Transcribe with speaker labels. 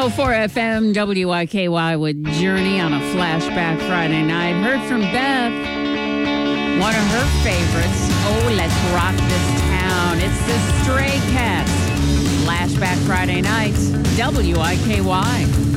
Speaker 1: 104 FM WIKY with Journey on a flashback Friday night. Heard from Beth, one of her favorites. Oh, let's rock this town. It's the Stray Cats. Flashback Friday night, WIKY.